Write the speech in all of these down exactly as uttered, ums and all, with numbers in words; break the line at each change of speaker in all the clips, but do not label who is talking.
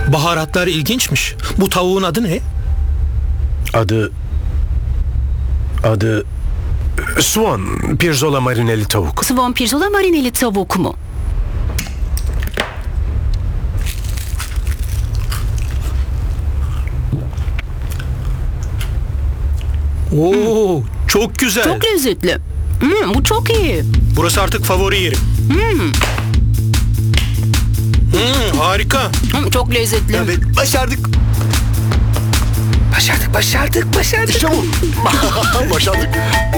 Baharatlar ilginçmiş. Bu tavuğun adı ne?
Adı... Adı... Swan, pirzola marineli tavuk.
Swan pirzola marineli tavuk mu?
Oo, çok güzel.
Çok lezzetli. Hmm, bu çok iyi.
Burası artık favori yerim. Hmm. Hmm, harika.
Hmm, çok lezzetli.
Evet, başardık. Başardık, başardık, başardık. İşte bu. Başardık.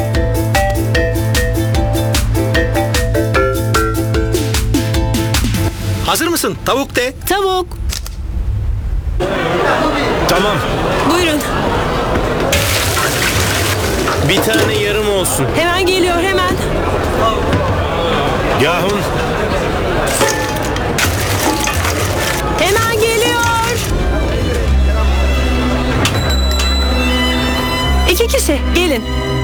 Hazır mısın? Tavuk de.
Tavuk.
Tamam.
Buyurun.
Bir tane yarım olsun.
Hemen geliyor, hemen.
Yahun.
Hemen geliyor. İki kişi, gelin.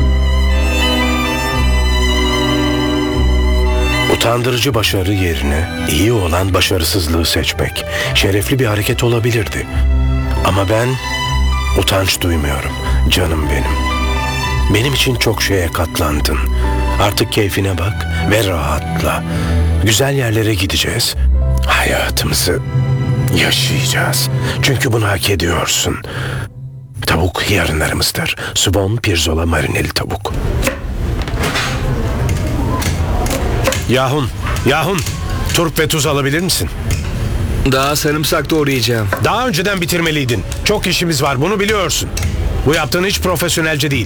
Utandırıcı başarı yerine iyi olan başarısızlığı seçmek şerefli bir hareket olabilirdi. Ama ben utanç duymuyorum, canım benim. Benim için çok şeye katlandın. Artık keyfine bak ve rahatla. Güzel yerlere gideceğiz. Hayatımızı yaşayacağız. Çünkü bunu hak ediyorsun. Tavuk yarınlarımızdır. Swan pirzola marineli tavuk. Yahun, Yahun, turp ve tuz alabilir misin?
Daha sarımsak doğrayacağım.
Daha önceden bitirmeliydin. Çok işimiz var, bunu biliyorsun. Bu yaptığın hiç profesyonelce değil.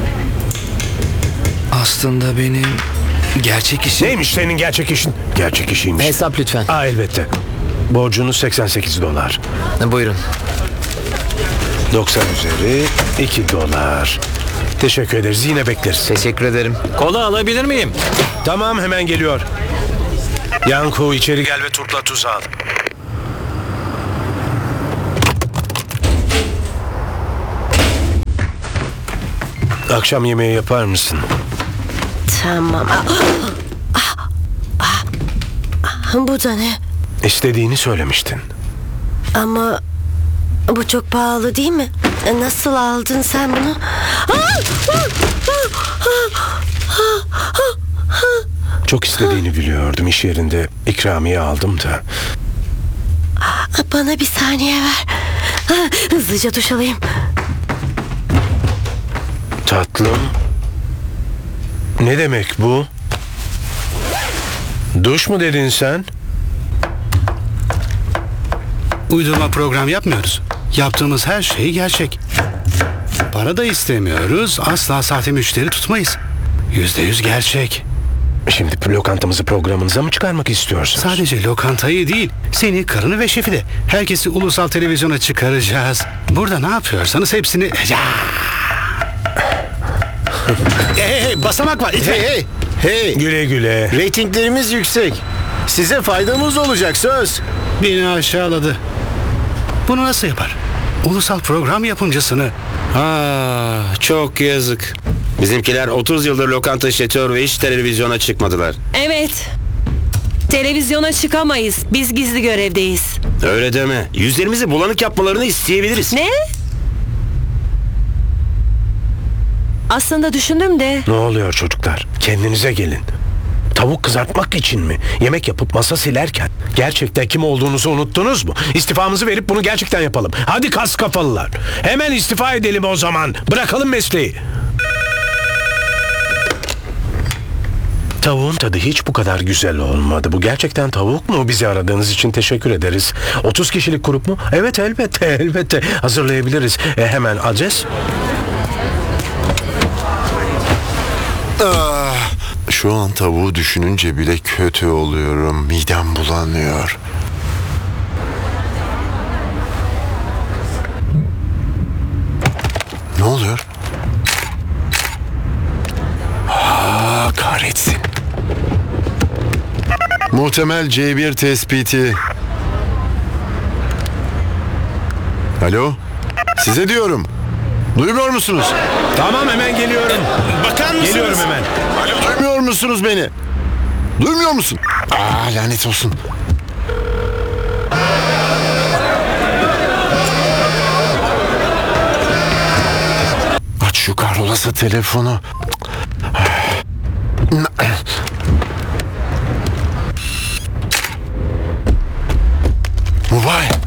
Aslında benim gerçek işim...
Neymiş senin gerçek işin? Gerçek işiymiş.
Hesap lütfen.
Aa, elbette. Borcunuz seksen sekiz dolar.
Buyurun.
doksan üzeri iki dolar. Teşekkür ederiz, yine bekleriz.
Teşekkür ederim.
Kola alabilir miyim?
Tamam, hemen geliyor. Yanko, içeri gel ve turpla tuz al. Akşam yemeği yapar mısın?
Tamam. Ah, ah, ah, ah. Bu da ne?
İstediğini söylemiştin.
Ama bu çok pahalı değil mi? Nasıl aldın sen bunu?
Çok istediğini biliyordum. İş yerinde ikramiye aldım da.
Bana bir saniye ver. Hızlıca duş alayım.
Tatlım. Ne demek bu? Duş mu dedin sen?
Uydurma program yapmıyoruz. Yaptığımız her şey gerçek. Para da istemiyoruz. Asla sahte müşteri tutmayız. Yüzde yüz gerçek.
Şimdi lokantamızı programınıza mı çıkarmak istiyorsunuz?
Sadece lokantayı değil, seni, karını ve şefi de. Herkesi ulusal televizyona çıkaracağız. Burada ne yapıyorsanız hepsini... hey hey basamak var.
Hey hey hey.
Güle güle.
Reytinglerimiz yüksek. Size faydamız olacak, söz.
Beni aşağıladı. Bunu nasıl yapar? Ulusal program yapımcısını.
Ah, çok yazık. Bizimkiler otuz yıldır lokanta işletiyor ve hiç televizyona çıkmadılar.
Evet. Televizyona çıkamayız. Biz gizli görevdeyiz.
Öyle deme. Yüzlerimizi bulanık yapmalarını isteyebiliriz.
Ne? Aslında düşündüm de...
Ne oluyor çocuklar? Kendinize gelin. Tavuk kızartmak için mi? Yemek yapıp masa silerken gerçekten kim olduğunuzu unuttunuz mu? İstifamızı verip bunu gerçekten yapalım. Hadi kas kafalılar. Hemen istifa edelim o zaman. Bırakalım mesleği. Tavuğun tadı hiç bu kadar güzel olmadı. Bu gerçekten tavuk mu? Bizi aradığınız için teşekkür ederiz. otuz kişilik grup mu? Evet, elbette, elbette. Hazırlayabiliriz. E, hemen adres.
Ah, şu an tavuğu düşününce bile kötü oluyorum. Midem bulanıyor. Ne oluyor? Ah, kahretsin. Muhtemel C bir tespiti. Alo? Size diyorum. Duymuyor musunuz?
Tamam, hemen geliyorum.
Bakar mısınız?
Geliyorum hemen.
Alo, duymuyor musunuz beni? Duymuyor musun? Aa, lanet olsun. şu kahrolası telefonu. Mubay.